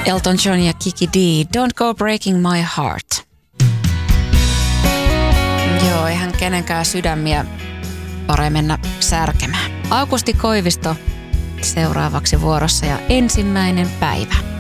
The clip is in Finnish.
Elton John ja Kiki D, Don't Go Breaking My Heart. Joo, eihän kenenkään sydämiä paremmin mennä särkemään. Aukusti Koivisto seuraavaksi vuorossa ja ensimmäinen päivä.